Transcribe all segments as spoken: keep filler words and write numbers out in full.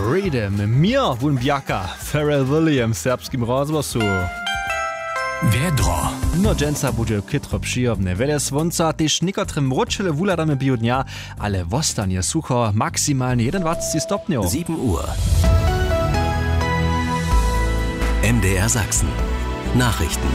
Freedom, mir wun Bjaka, Pharrell Williams, serbskim rozhlasu. Vedro. Nojenca bude kytro przyjemne. Wiele słońca, też niekotrym mroczele wuladamy biodnia, ale w ostanie sucho, maksymalnie dwadzieścia stopni. sieben Uhr. M D R Sachsen. Nachrichten.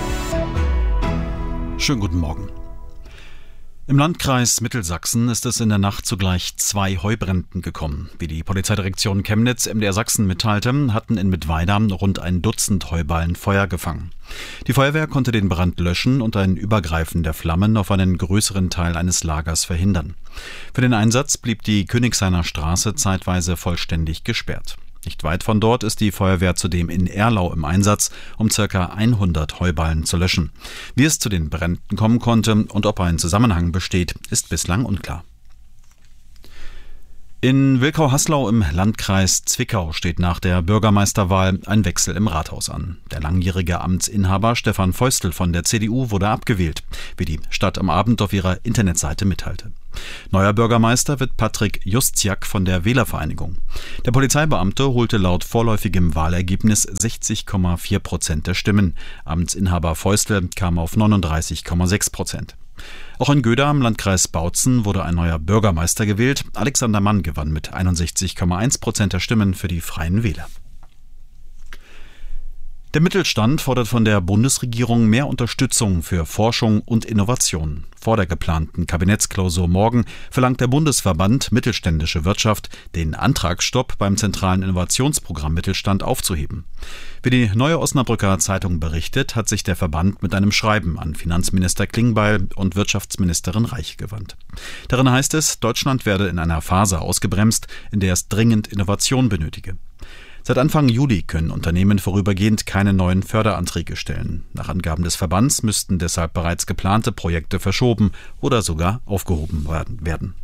Schönen guten Morgen. Im Landkreis Mittelsachsen ist es in der Nacht zu gleich zwei Heubränden gekommen. Wie die Polizeidirektion Chemnitz M D R Sachsen mitteilte, hatten in Mittweida rund ein Dutzend Heuballen Feuer gefangen. Die Feuerwehr konnte den Brand löschen und ein Übergreifen der Flammen auf einen größeren Teil eines Lagers verhindern. Für den Einsatz blieb die Königshainer Straße zeitweise vollständig gesperrt. Nicht weit von dort ist die Feuerwehr zudem in Erlau im Einsatz, um ca. hundert Heuballen zu löschen. Wie es zu den Bränden kommen konnte und ob ein Zusammenhang besteht, ist bislang unklar. In Wilkau-Haslau im Landkreis Zwickau steht nach der Bürgermeisterwahl ein Wechsel im Rathaus an. Der langjährige Amtsinhaber Stefan Feustel von der C D U wurde abgewählt, wie die Stadt am Abend auf ihrer Internetseite mitteilte. Neuer Bürgermeister wird Patrick Justiak von der Wählervereinigung. Der Polizeibeamte holte laut vorläufigem Wahlergebnis sechzig Komma vier Prozent der Stimmen. Amtsinhaber Feustel kam auf neununddreißig Komma sechs Prozent. Auch in Göda im Landkreis Bautzen wurde ein neuer Bürgermeister gewählt. Alexander Mann gewann mit einundsechzig Komma eins Prozent der Stimmen für die Freien Wähler. Der Mittelstand fordert von der Bundesregierung mehr Unterstützung für Forschung und Innovation. Vor der geplanten Kabinettsklausur morgen verlangt der Bundesverband Mittelständische Wirtschaft, den Antragsstopp beim zentralen Innovationsprogramm Mittelstand aufzuheben. Wie die Neue Osnabrücker Zeitung berichtet, hat sich der Verband mit einem Schreiben an Finanzminister Klingbeil und Wirtschaftsministerin Reich gewandt. Darin heißt es, Deutschland werde in einer Phase ausgebremst, in der es dringend Innovation benötige. Seit Anfang Juli können Unternehmen vorübergehend keine neuen Förderanträge stellen. Nach Angaben des Verbands müssten deshalb bereits geplante Projekte verschoben oder sogar aufgehoben werden.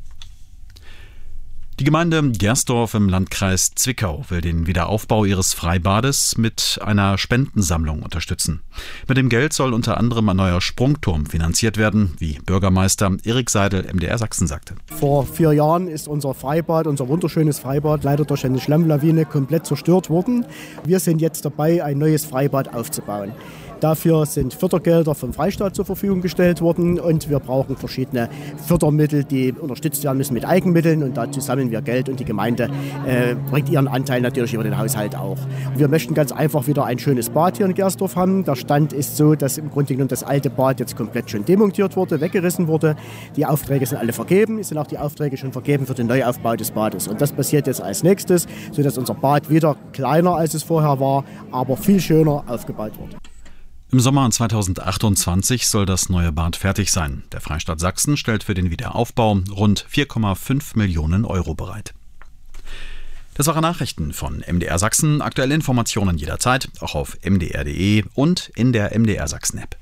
Die Gemeinde Gersdorf im Landkreis Zwickau will den Wiederaufbau ihres Freibades mit einer Spendensammlung unterstützen. Mit dem Geld soll unter anderem ein neuer Sprungturm finanziert werden, wie Bürgermeister Erik Seidel M D R Sachsen sagte. Vor vier Jahren ist unser Freibad, unser wunderschönes Freibad, leider durch eine Schlammlawine komplett zerstört worden. Wir sind jetzt dabei, ein neues Freibad aufzubauen. Dafür sind Fördergelder vom Freistaat zur Verfügung gestellt worden und wir brauchen verschiedene Fördermittel, die unterstützt werden müssen mit Eigenmitteln und dazu sammeln wir Geld und die Gemeinde äh, bringt ihren Anteil natürlich über den Haushalt auch. Und wir möchten ganz einfach wieder ein schönes Bad hier in Gersdorf haben. Der Stand ist so, dass im Grunde genommen das alte Bad jetzt komplett schon demontiert wurde, weggerissen wurde. Die Aufträge sind alle vergeben, es sind auch die Aufträge schon vergeben für den Neuaufbau des Bades. Und das passiert jetzt als nächstes, sodass unser Bad wieder kleiner als es vorher war, aber viel schöner aufgebaut wird. Im Sommer zweitausendachtundzwanzig soll das neue Bad fertig sein. Der Freistaat Sachsen stellt für den Wiederaufbau rund vier Komma fünf Millionen Euro bereit. Das waren Nachrichten von M D R Sachsen. Aktuelle Informationen jederzeit, auch auf m d r punkt d e und in der M D R Sachsen App.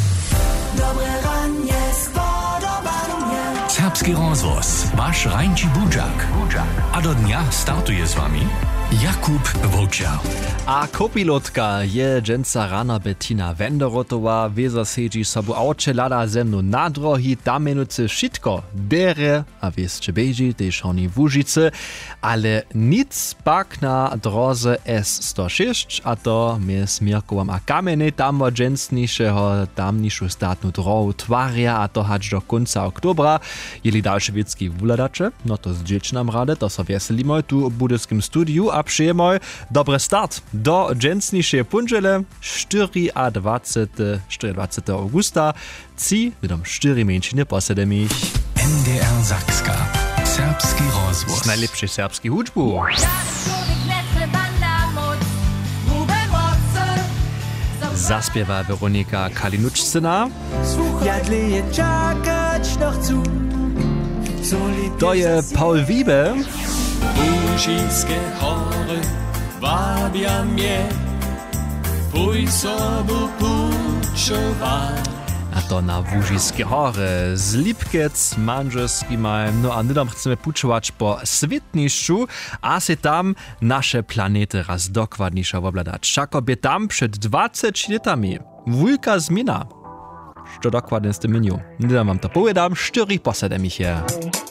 Serbski rozhlas, váš Rajnči Budžak. A do dňa startuje s vami Jakub Wojciech. A kopilotka je dženca rana Bettina Wenderotová, weza sedzi sobu auče lada ze mnou na drohi, tam menuce šitko bere, a wiesče beži, tež oni v Łužice, ale nic pak na droze S sto šesť, a to my s Mirkovom a Kamene tam vo džencnišeho tamnišu statnu drohu tvaria, a to hač do konca oktobra. Jeli dalsze wiecki wuladacze, no to z dzieci nam rade, to so wieselimy tu w budyskim studiu, a przyjemoj dobry start do dżęcniszej punżele dwudziestego czwartego augusta, ci wydom cztery mężczyzny posedemich. M D R Sakska. Serbski rozhlas. Najlepszy serbski hudżbu. Zaspiewa Weronika Kalinuczcyna. To je Paul Wiebe. Łužické hory vábia mnie, pój sobu pučovať. A to na Łužiskie hory z Lipkec, Manžeski mają, no a nydom chcemy pučować po Svitnišću, a se tam nasze planety raz dokładniejsze obladać. Všakobie tam przed dwadziećmi latami wulka zmiana. Što dokładnie z tym menu. Nydom wam to povedam, štyri posedem ich je.